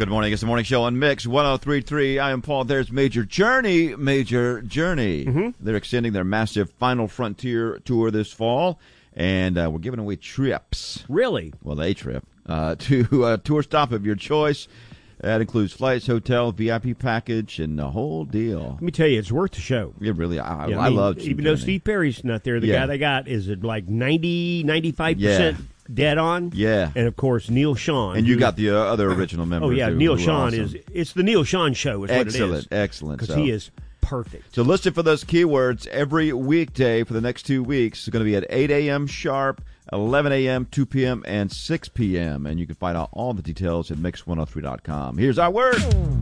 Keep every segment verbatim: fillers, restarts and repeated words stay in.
Good morning. It's the morning show on Mix one oh three point three. I am Paul. There's Major Journey. Major Journey. Mm-hmm. They're extending their massive Final Frontier tour this fall, and uh, we're giving away trips. Really? Well, a trip uh, to a tour stop of your choice. That includes flights, hotel, V I P package, and the whole deal. Let me tell you, it's worth the show. It really, I, Yeah, I, I mean, love even though Journey. Steve Perry's not there, the Yeah. guy they got is at like ninety, ninety-five percent Yeah. dead on. Yeah. And, of course, Neil Sean. And you who- got the uh, other original members. Oh, yeah, who, Neil who are Sean awesome. is, it's the Neil Sean show is Excellent, what it is. excellent. Because So- he is perfect. So listen for those keywords every weekday for the next two weeks. It's going to be at eight a.m. sharp, eleven a.m., two p.m., and six p.m. And you can find out all the details at mix one oh three dot com. Here's our word.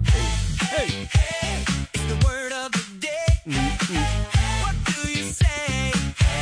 Hey, it's the word of the day. What do you say?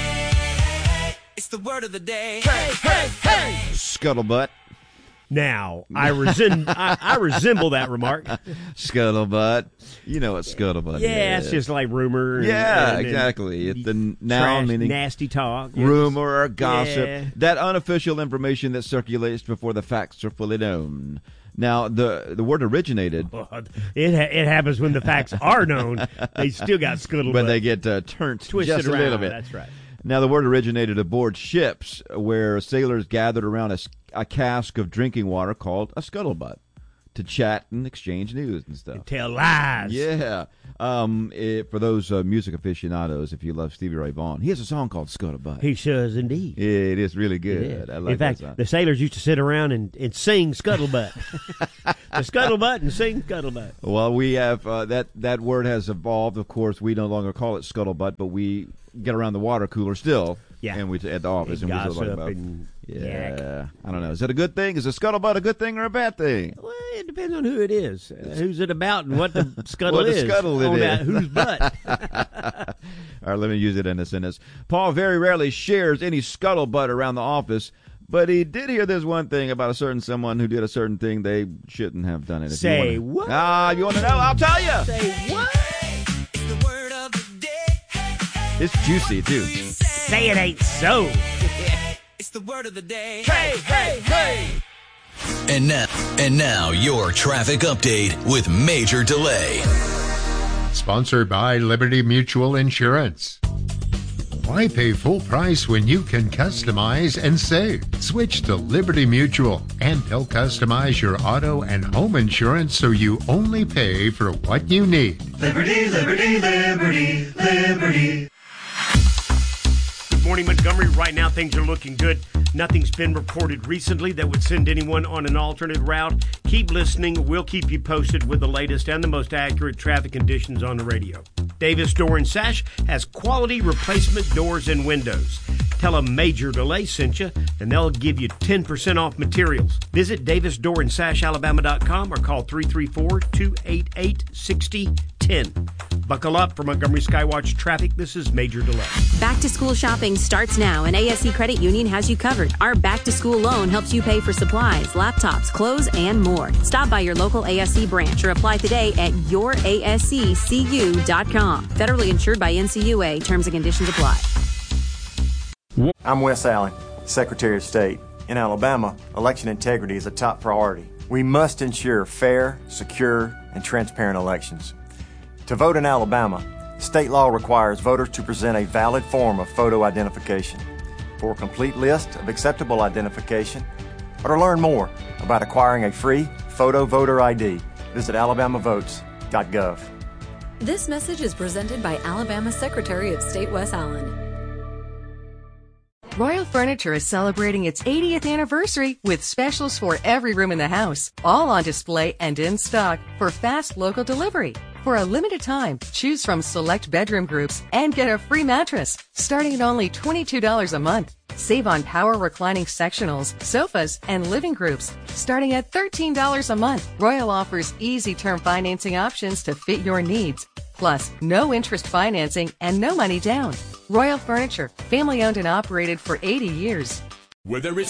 Hey, it's the word of the day. Hey, hey, hey. Scuttlebutt. Now, I, resem- I, I resemble that remark. Scuttlebutt. You know what scuttlebutt Yeah, is. it's just like rumor. And, Yeah, and- and exactly. It's the noun trash, meaning nasty talk. Yes. rumor or gossip. Yeah. That unofficial information that circulates before the facts are fully known. Now, the the word originated, It ha- it happens when the facts are known. They still got scuttlebutt. but they get uh, turned twisted just a around. little bit. That's right. Now, the word originated aboard ships where sailors gathered around a, s- a cask of drinking water called a scuttlebutt to chat and exchange news and stuff. Tell lies. Yeah. Um, it, for those uh, music aficionados, if you love Stevie Ray Vaughan, he has a song called Scuttlebutt. He does indeed. It is really It good. is. I like In fact, that song. the sailors used to sit around and, and sing scuttlebutt. the scuttlebutt and sing scuttlebutt. Well, we have uh, that that word has evolved. Of course, we no longer call it scuttlebutt, but we get around the water cooler still. Yeah. And we at the office and, And we just talk gossip about. and Yeah. yak. I don't know. Is that a good thing? Is a scuttlebutt a good thing or a bad thing? Well, it depends on who it is, uh, who's it about, and what the scuttle What the is. scuttle it on is. that whose butt. All right, let me use it in a sentence. Paul very rarely shares any scuttlebutt around the office, but he did hear this one thing about a certain someone who did a certain thing they shouldn't have done it. If Say you wanna, what? Ah, you want to know? I'll tell you. Say what? It's the word of the day. It's juicy, too. Say it ain't so. It's the word of the day. Hey, hey, hey. And now, and now your traffic update with Major Delay. Sponsored by Liberty Mutual Insurance. Why pay full price when you can customize and save? Switch to Liberty Mutual, and they'll customize your auto and home insurance so you only pay for what you need. Liberty, liberty, liberty, liberty. Good morning, Montgomery. Right now, things are looking good. Nothing's been reported recently that would send anyone on an alternate route. Keep listening. We'll keep you posted with the latest and the most accurate traffic conditions on the radio. Davis Door and Sash has quality replacement doors and windows. Tell them Major Delay sent you, and they'll give you ten percent off materials. Visit davis door and sash alabama dot com or call three three four, two eight eight, six zero one zero. Buckle up for Montgomery Skywatch traffic. This is Major Delay. Back to school shopping starts now, and A S C Credit Union has you covered. Our back to school loan helps you pay for supplies, laptops, clothes, and more. Stop by your local A S C branch or apply today at your a s c c u dot com. Federally insured by N C U A. Terms and conditions apply. I'm Wes Allen, Secretary of State. In Alabama, election integrity is a top priority. We must ensure fair, secure, and transparent elections. To vote in Alabama, state law requires voters to present a valid form of photo identification. For a complete list of acceptable identification, or to learn more about acquiring a free photo voter I D, visit alabama votes dot gov. This message is presented by Alabama Secretary of State Wes Allen. Royal Furniture is celebrating its eightieth anniversary with specials for every room in the house, all on display and in stock for fast local delivery. For a limited time, choose from select bedroom groups and get a free mattress, starting at only twenty-two dollars a month. Save on power reclining sectionals, sofas, and living groups, starting at thirteen dollars a month. Royal offers easy term financing options to fit your needs. Plus, no interest financing and no money down. Royal Furniture, family owned and operated for eighty years. Whether it's